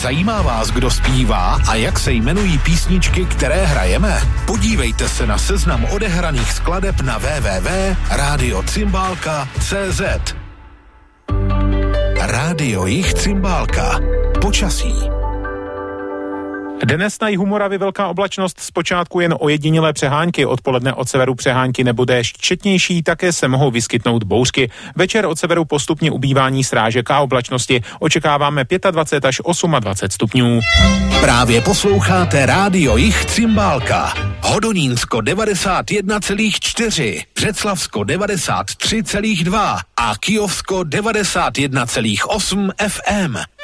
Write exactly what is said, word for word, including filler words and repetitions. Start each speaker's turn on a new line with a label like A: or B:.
A: Zajímá vás, kdo zpívá a jak se jmenují písničky, které hrajeme? Podívejte se na seznam odehraných skladeb na w w w tečka radio cymbálka tečka c z. Rádio Jich Cymbálka. Počasí.
B: Dnes na jihu Moravy velká oblačnost, zpočátku jen ojedinělé přehánky, odpoledne od severu přehánky nebo déšť četnější, také se mohou vyskytnout bouřky. Večer od severu postupně ubývání srážek a oblačnosti. Očekáváme dvacet pět až dvacet osm stupňů.
A: Právě posloucháte Rádio Jich Cymbálka. Hodonínsko devadesát jedna celá čtyři, Břeclavsko devadesát tři celá dva a Kyjovsko devadesát jedna celá osm F M.